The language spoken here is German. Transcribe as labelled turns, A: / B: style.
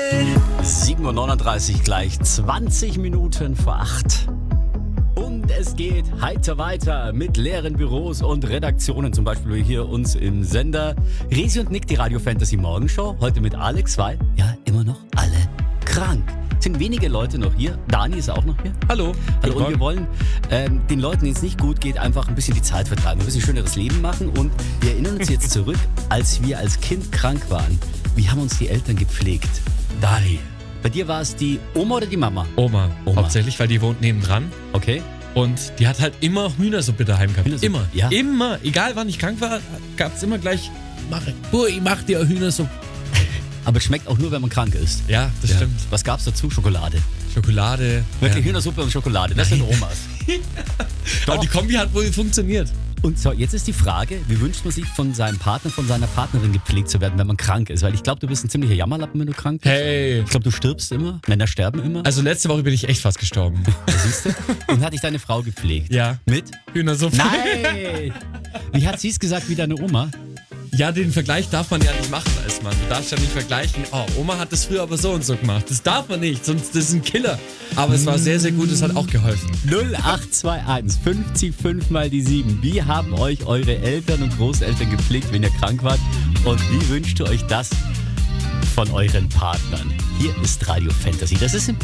A: 7.39 Uhr gleich, 20 Minuten vor 8. Und es geht heiter weiter mit leeren Büros und Redaktionen, zum Beispiel hier uns im Sender. Resi und Nick, die Radio Fantasy Morgenshow, heute mit Alex, weil ja immer noch alle krank. Sind wenige Leute noch hier. Dani ist auch noch hier.
B: Hallo.
A: Hallo. Und wir wollen den Leuten, denen es nicht gut geht, einfach ein bisschen die Zeit vertreiben, ein bisschen schöneres Leben machen. Und wir erinnern uns jetzt zurück, als wir als Kind krank waren. Wie haben uns die Eltern gepflegt? Dani, bei dir war es die Oma oder die Mama?
B: Oma. Hauptsächlich, weil die wohnt nebendran.
A: Okay.
B: Und die hat halt immer Hühnersuppe daheim gehabt.
A: Hühnersuppe?
B: Immer.
A: Ja.
B: Immer. Egal wann ich krank war, gab es immer gleich, ich mach dir Hühnersuppe.
A: Aber es schmeckt auch nur, wenn man krank ist.
B: Ja, das stimmt.
A: Was gab's dazu? Schokolade.
B: Schokolade.
A: Wirklich
B: ja.
A: Hühnersuppe und Schokolade. Das sind Omas.
B: Aber die Kombi hat wohl funktioniert.
A: Und so, jetzt ist die Frage, wie wünscht man sich von seinem Partner, von seiner Partnerin gepflegt zu werden, wenn man krank ist? Weil ich glaube, du bist ein ziemlicher Jammerlappen, wenn du krank bist.
B: Hey.
A: Ich glaube, du stirbst immer. Männer sterben immer.
B: Also letzte Woche bin ich echt fast gestorben.
A: Siehst du? Und hat dich deine Frau gepflegt?
B: Ja.
A: Mit?
B: Hühnersuppe.
A: Nein! Wie hat sie es gesagt wie deine Oma?
B: Ja, den Vergleich darf man ja nicht machen als Mann. Du darfst ja nicht vergleichen, Oma hat das früher aber so und so gemacht. Das darf man nicht, sonst das ist ein Killer. Aber es war sehr, sehr gut, es hat auch geholfen.
A: 0821 50 5 mal die 7. Wie haben euch eure Eltern und Großeltern gepflegt, wenn ihr krank wart? Und wie wünscht ihr euch das von euren Partnern? Hier ist Radio Fantasy. Das ist im